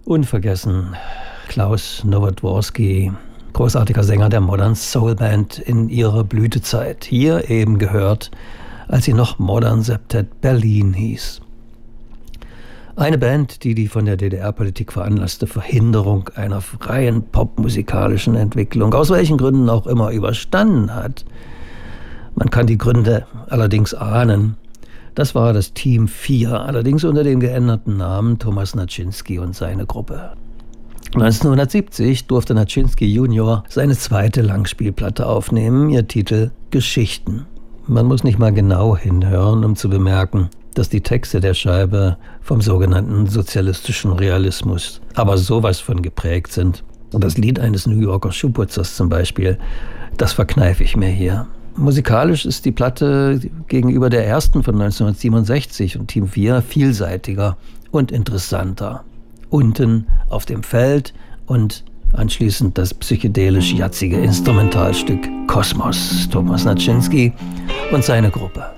Unvergessen Klaus Nowotworski, großartiger Sänger der Modern Soul Band in ihrer Blütezeit. Hier eben gehört, als sie noch Modern Septet Berlin hieß. Eine Band, die die von der DDR-Politik veranlasste Verhinderung einer freien popmusikalischen Entwicklung, aus welchen Gründen auch immer, überstanden hat. Man kann die Gründe allerdings ahnen. Das war das Team 4, allerdings unter dem geänderten Namen Thomas Naczynski und seine Gruppe. 1970 durfte Naczynski Junior seine zweite Langspielplatte aufnehmen, ihr Titel Geschichten. Man muss nicht mal genau hinhören, um zu bemerken, dass die Texte der Scheibe vom sogenannten sozialistischen Realismus aber sowas von geprägt sind. Und das Lied eines New Yorker Schuhputzers zum Beispiel, das verkneife ich mir hier. Musikalisch ist die Platte gegenüber der ersten von 1967 und Team 4 vielseitiger und interessanter. Unten auf dem Feld und anschließend das psychedelisch jatzige Instrumentalstück Kosmos, Thomas Naczynski und seine Gruppe.